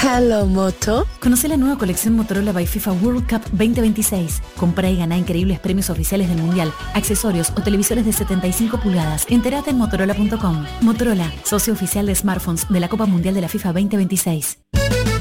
Hello, Moto. Conoce la nueva colección Motorola by FIFA World Cup 2026. Compra y gana increíbles premios oficiales del Mundial, accesorios o televisores de 75 pulgadas. Entérate en motorola.com. Motorola, socio oficial de smartphones de la Copa Mundial de la FIFA 2026.